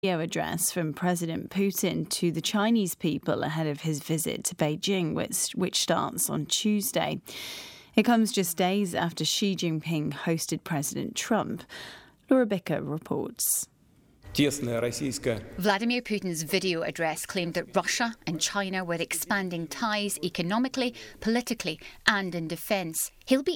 Video address from President Putin to the Chinese people ahead of his visit to Beijing, which starts on Tuesday. It comes just days after Xi Jinping hosted President Trump. Laura Bicker reports. Vladimir Putin's video address claimed that Russia and China were expanding ties economically, politically and in defence. He'll be